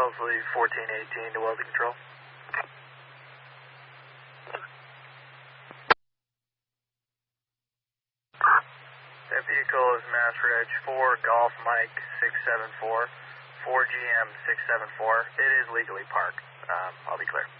Wellesley 1418 to Wellesley Control. That vehicle is Mass Reg 4 Golf Mike 674, 4GM 674. It is legally parked. I'll be clear.